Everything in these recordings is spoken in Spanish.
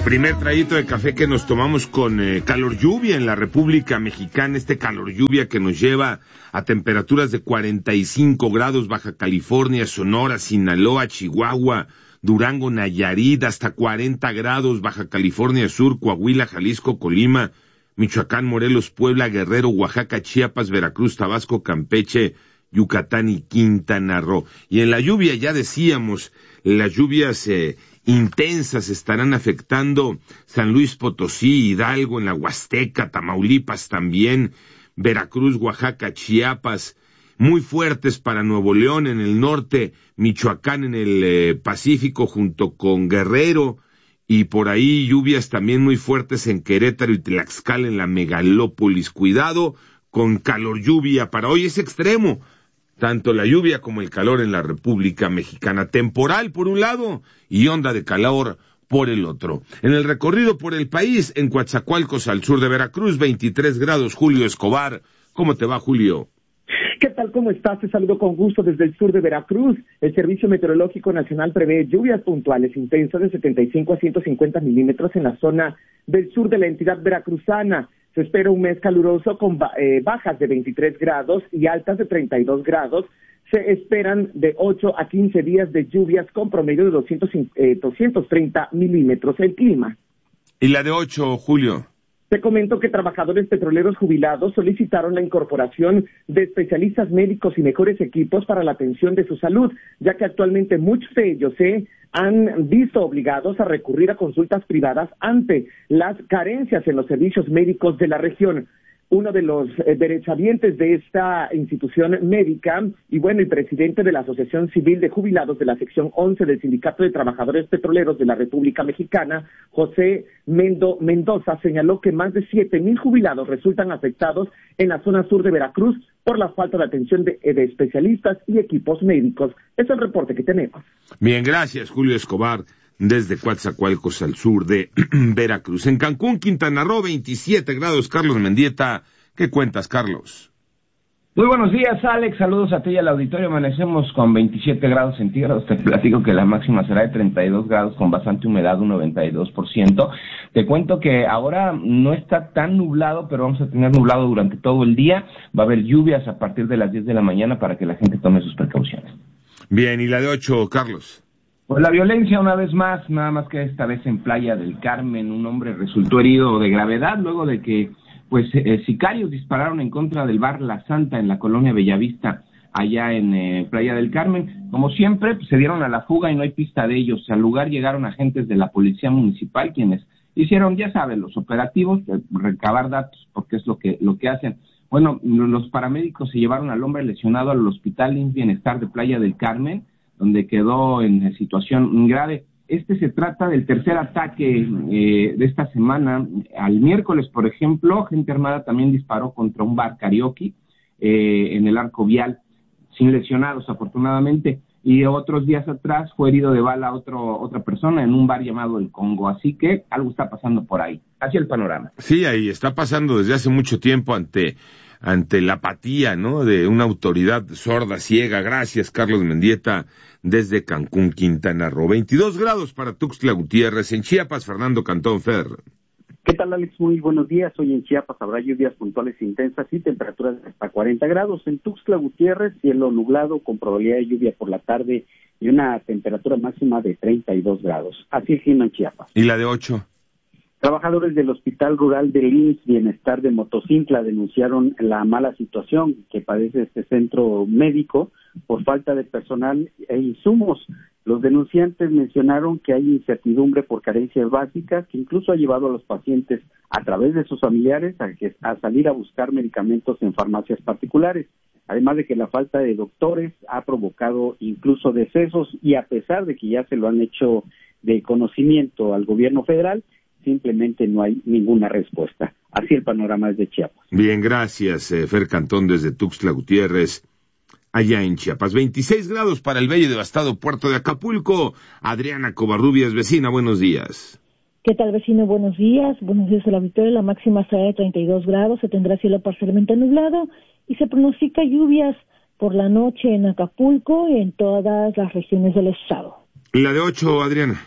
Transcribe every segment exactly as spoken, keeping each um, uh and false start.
Primer trayito de café que nos tomamos con eh, calor lluvia en la República Mexicana, este calor lluvia que nos lleva a temperaturas de cuarenta y cinco grados, Baja California, Sonora, Sinaloa, Chihuahua, Durango, Nayarit, hasta cuarenta grados, Baja California Sur, Coahuila, Jalisco, Colima, Michoacán, Morelos, Puebla, Guerrero, Oaxaca, Chiapas, Veracruz, Tabasco, Campeche, Yucatán y Quintana Roo. Y en la lluvia, ya decíamos, las lluvias eh, intensas estarán afectando San Luis Potosí, Hidalgo, en la Huasteca, Tamaulipas también, Veracruz, Oaxaca, Chiapas, muy fuertes para Nuevo León en el norte, Michoacán en el eh, Pacífico junto con Guerrero, y por ahí lluvias también muy fuertes en Querétaro y Tlaxcala en la megalópolis. Cuidado con calor lluvia para hoy, es extremo, tanto la lluvia como el calor en la República Mexicana, temporal por un lado y onda de calor por el otro. En el recorrido por el país, en Coatzacoalcos al sur de Veracruz, veintitrés grados, Julio Escobar. ¿Cómo te va, Julio? ¿Qué tal? ¿Cómo estás? Te saludo con gusto desde el sur de Veracruz. El Servicio Meteorológico Nacional prevé lluvias puntuales intensas de setenta y cinco a ciento cincuenta milímetros en la zona del sur de la entidad veracruzana. Se espera un mes caluroso con eh, bajas de veintitrés grados y altas de treinta y dos grados. Se esperan de ocho a quince días de lluvias con promedio de doscientos, eh, doscientos treinta milímetros. El clima. ¿Y la de ocho, Julio? Te comento que trabajadores petroleros jubilados solicitaron la incorporación de especialistas médicos y mejores equipos para la atención de su salud, ya que actualmente muchos de ellos se han visto obligados a recurrir a consultas privadas ante las carencias en los servicios médicos de la región. Uno de los eh, derechohabientes de esta institución médica y bueno, el presidente de la Asociación Civil de Jubilados de la sección once del Sindicato de Trabajadores Petroleros de la República Mexicana, José Mendo Mendoza, señaló que más de siete mil jubilados resultan afectados en la zona sur de Veracruz por la falta de atención de, de especialistas y equipos médicos. Es el reporte que tenemos. Bien, gracias, Julio Escobar, desde Coatzacoalcos al sur de Veracruz. En Cancún, Quintana Roo, veintisiete grados, Carlos Mendieta. ¿Qué cuentas, Carlos? Muy buenos días, Alex. Saludos a ti y al auditorio. Amanecemos con veintisiete grados centígrados. Te platico que la máxima será de treinta y dos grados con bastante humedad, un noventa y dos por ciento. Te cuento que ahora no está tan nublado, pero vamos a tener nublado durante todo el día. Va a haber lluvias a partir de las diez de la mañana para que la gente tome sus precauciones. Bien, ¿y la de ocho, Carlos? Pues la violencia una vez más, nada más que esta vez en Playa del Carmen. Un hombre resultó herido de gravedad luego de que pues eh, sicarios dispararon en contra del bar La Santa en la colonia Bellavista, allá en eh, Playa del Carmen. Como siempre, pues, se dieron a la fuga y no hay pista de ellos. Al lugar llegaron agentes de la policía municipal, quienes hicieron, ya saben, los operativos, eh, recabar datos, porque es lo que lo que hacen. Bueno, los paramédicos se llevaron al hombre lesionado al Hospital Ins Bienestar de Playa del Carmen, donde quedó en situación grave. Este se trata del tercer ataque eh, de esta semana. Al miércoles, por ejemplo, gente armada también disparó contra un bar karaoke eh, en el Arco Vial, sin lesionados, afortunadamente. Y otros días atrás fue herido de bala otro otra persona en un bar llamado El Congo. Así que algo está pasando por ahí. Así el panorama. Sí, ahí está pasando desde hace mucho tiempo ante... ante la apatía, ¿no?, de una autoridad sorda, ciega. Gracias, Carlos Mendieta, desde Cancún, Quintana Roo. veintidós grados para Tuxtla Gutiérrez. En Chiapas, Fernando Cantón Fer. ¿Qué tal, Alex? Muy buenos días. Hoy en Chiapas habrá lluvias puntuales intensas y temperaturas de hasta cuarenta grados. En Tuxtla Gutiérrez, cielo nublado con probabilidad de lluvia por la tarde y una temperatura máxima de treinta y dos grados. Así es clima en Chiapas. ¿Y la de ocho? Trabajadores del Hospital Rural del I M S S Bienestar de Motocintla denunciaron la mala situación que padece este centro médico por falta de personal e insumos. Los denunciantes mencionaron que hay incertidumbre por carencias básicas que incluso ha llevado a los pacientes a través de sus familiares a, que, a salir a buscar medicamentos en farmacias particulares. Además de que la falta de doctores ha provocado incluso decesos y a pesar de que ya se lo han hecho de conocimiento al gobierno federal, simplemente no hay ninguna respuesta. Así el panorama es de Chiapas. Bien, gracias, eh, Fer Cantón, desde Tuxtla Gutiérrez, allá en Chiapas. veintiséis grados para el bello y devastado puerto de Acapulco. Adriana Covarrubias, vecina, buenos días. ¿Qué tal, vecino? Buenos días. Buenos días a la Victoria. La máxima será de treinta y dos grados, se tendrá cielo parcialmente nublado y se pronostica lluvias por la noche en Acapulco y en todas las regiones del estado. ¿Y la de ocho, Adriana?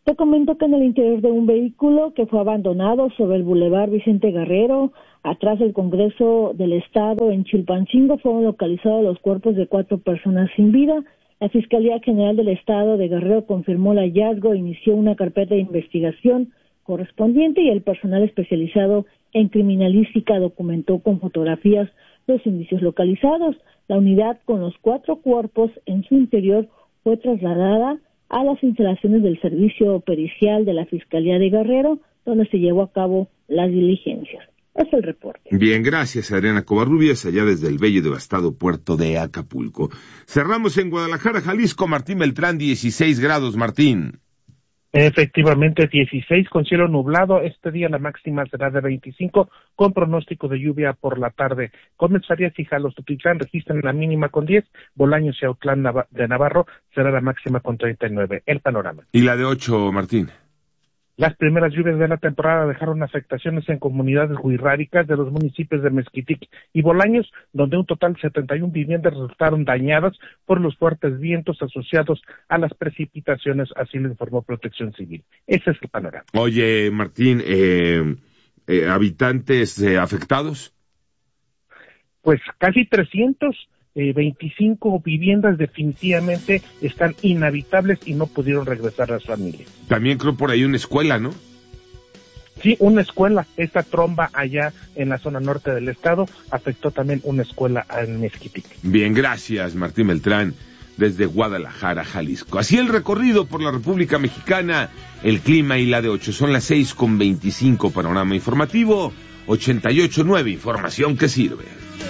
Se comentó que en el interior de un vehículo que fue abandonado sobre el Boulevard Vicente Guerrero, atrás del Congreso del Estado en Chilpancingo, fueron localizados los cuerpos de cuatro personas sin vida. La Fiscalía General del Estado de Guerrero confirmó el hallazgo e inició una carpeta de investigación correspondiente y el personal especializado en criminalística documentó con fotografías los indicios localizados. La unidad con los cuatro cuerpos en su interior fue trasladada a las instalaciones del Servicio Pericial de la Fiscalía de Guerrero, donde se llevó a cabo las diligencias. Es el reporte. Bien, gracias Adriana Covarrubias, allá desde el bello y devastado puerto de Acapulco. Cerramos en Guadalajara, Jalisco. Martín Beltrán, dieciséis grados, Martín. Efectivamente, dieciséis con cielo nublado. Este día la máxima será de veinticinco, con pronóstico de lluvia por la tarde. Comenzaría y Jalostotitlán registran la mínima con diez, Bolaños y Autlán de Navarro será la máxima con treinta y nueve. El panorama. ¿Y la de ocho, Martín? Las primeras lluvias de la temporada dejaron afectaciones en comunidades wixárikas de los municipios de Mezquitic y Bolaños, donde un total de setenta y una viviendas resultaron dañadas por los fuertes vientos asociados a las precipitaciones, así lo informó Protección Civil. Ese es el panorama. Oye, Martín, eh, eh, ¿habitantes eh, afectados? Pues casi trescientos veinticinco viviendas definitivamente están inhabitables y no pudieron regresar a las familias. También creo por ahí una escuela, ¿no? Sí, una escuela. Esta tromba allá en la zona norte del estado afectó también una escuela en Mezquitic. Bien, gracias Martín Beltrán, desde Guadalajara, Jalisco. Así el recorrido por la República Mexicana, el clima y la de ocho. Son las seis con veinticinco, panorama informativo, ochenta y ocho punto nueve, información que sirve.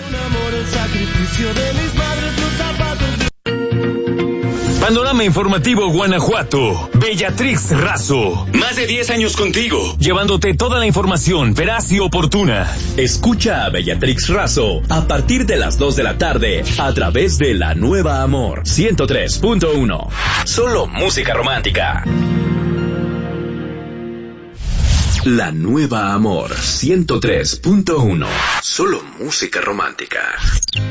Panorama Informativo Guanajuato. Bellatrix Razo. Más de diez años contigo, llevándote toda la información veraz y oportuna. Escucha a Bellatrix Razo a partir de las dos de la tarde a través de La Nueva Amor ciento tres punto uno. Solo música romántica. La Nueva Amor ciento tres punto uno. Solo música romántica.